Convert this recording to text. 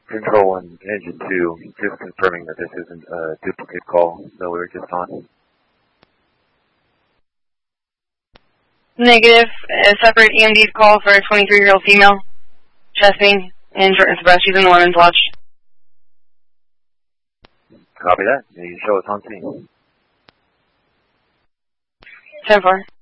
Control 1, Engine 2, just confirming that this isn't a duplicate call that we were just on. Negative. A separate EMD call for a 23-year-old female. Chest pain and shortness of breath. She's in the women's watch. Copy that. You can show us on scene. 10-4.